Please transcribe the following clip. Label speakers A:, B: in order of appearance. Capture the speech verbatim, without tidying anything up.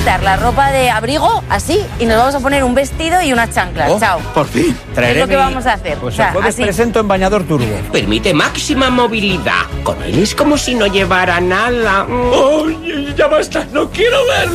A: quitar la ropa de abrigo, así, y nos vamos a poner un vestido y unas chanclas.
B: Oh,
A: Chao.
B: Por fin.
A: Es lo que vamos a hacer.
C: Pues
A: o sea,
C: el jueves
A: así.
C: presento en bañador turbo.
D: Permite máxima movilidad. Con él es como si no llevara nada.
B: ¡Oh, ya basta! ¡No quiero verlo!